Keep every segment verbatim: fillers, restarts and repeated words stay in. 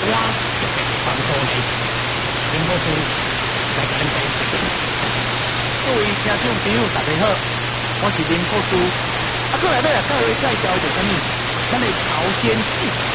我就是黄土呢，林博士来甲恁介绍。各位听众朋友，大家好，我是林博士。啊，过来要来各位介绍一个什么？咱的朝鲜蓟。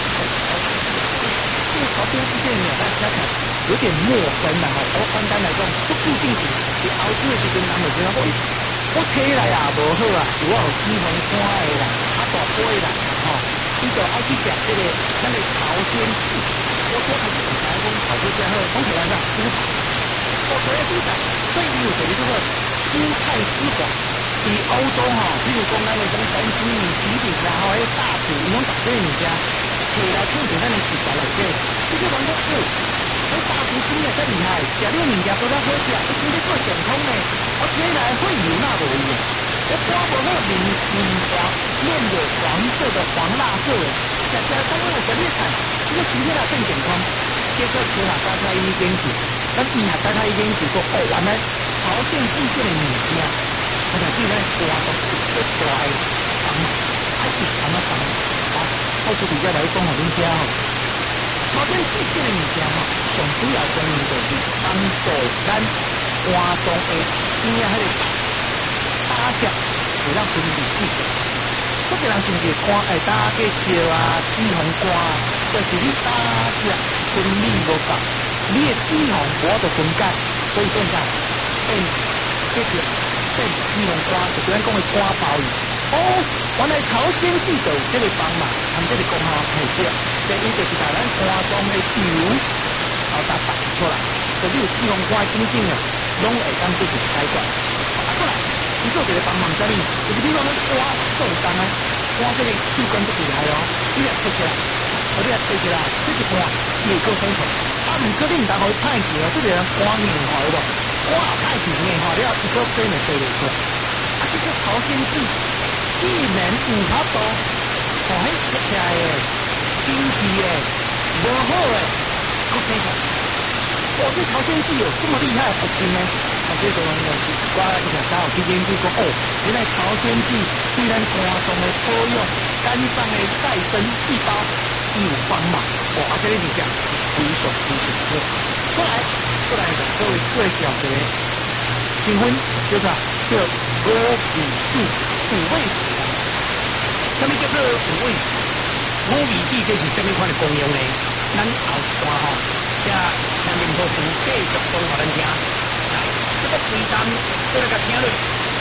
这个朝鲜蓟这个名，大家看有点陌生啦吼。我简单来讲，不固定性，伫熬煮的时阵，人就知影讲，我体来也无好啊，是我有脂肪肝的啦，啊大杯啦，吼。伊就爱去食这个咱的朝鲜蓟。我昨开始唔知讲炒出真好，讲起来啥蔬菜，我做的蔬菜，所以伊有一个叫做蔬菜之王。伫欧洲吼，比如讲咱的种三星米、吉饼啦，吼，迄大厨伊拢逐个物件，摕来放伫咱的食材内底，这个人讲哦，迄大厨煮的真厉害，食这个物件做得好食，一身体够健康呢，我起来会有那无伊。我刮无那面面黄面有黄色的黄辣色的，食食当我食这菜，这个身体也更健康。结果去下大家医研究，咱医下大家医研究说，哦，原来朝鲜蓟这个物件，我就对咱刮到最大的帮忙，还是什么帮忙？好，我就直接来讲互恁听吼。朝鲜蓟这个物件吼，上主要功能就是帮助咱肝脏的边啊迄个搭接，会让分泌脂肪。有个人是毋是肝会搭个石啊、脂肪肝啊，就是你搭接分泌无够，你的脂肪无法度分解，所以变啥变结石、变脂肪肝，就是咱讲的肝包鱼。哦，原来朝鲜蓟就有这个帮忙，含这个功效很少，这伊就是把咱肝脏的油后搭拔出来，所以你有脂肪肝等等啊，拢会当做是解决。啊，过来。伊做一个帮忙啥物？就是比如讲，肝受伤啊，肝这个器官不起来哦，你也吹起来，我你也吹起来，这一半伊会够生存。啊，毋过你毋当互伊歹去哦，这个人肝硬化有无？肝也歹去硬化了，伊个生会飞袂出来。啊，这个朝鲜蓟既然有法度，互迄食起来的、经济的、无好的，够生出来。哇，这朝鲜蓟有这么厉害的特性呢？啊，这个人就是我以前才有去研究过，哦，原来朝鲜蓟对咱肝脏的保养、肝脏的再生细胞有帮忙。哇，啊，这个物件非常非常好。过来，过来，各位介绍一个成分，叫做叫枸杞子五味子。什么叫做五味子？五味子这是什么款的功用呢？咱后一段吼，这咱林博士继续讲互咱听。这个规章过来甲听落。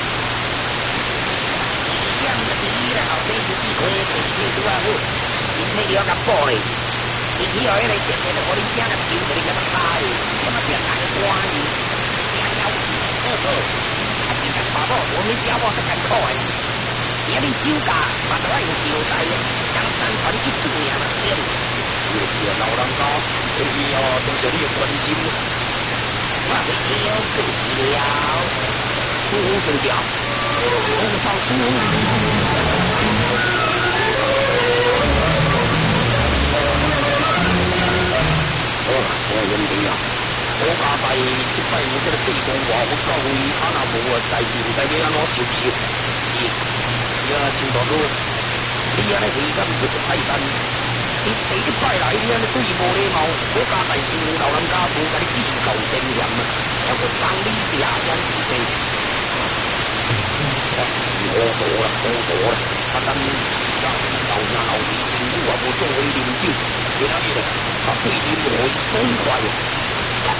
这样的第一咧，后生就是可以自己拄啊好，身体了甲补咧。身体后迄个食的，就互你听甲抽，互你甲他拍的，什么变难关的，变腰子，好好。啊，其实爸母我们小某较艰苦的，今日酒驾嘛都爱用酒代的，江山传一次命啊，对不？就是老人家，所以哦，都是你的关心。我会要更是了，呼呼声调，红烧猪。好啦，我认定啦，我家在即摆有这个地方外国教会，啊若无啊代志，唔知要安怎收拾。是，呀，真大哥，你安尼回敢唔是太单？你第一摆来，你安尼对伊无礼貌，我家在是老人家无甲你记仇真严啊，还佫帮你掠人之地。我错啦，我错啦，啊等呀，老兄老弟，政府也无作为啉酒，今仔日啊，啊对啉我爽快。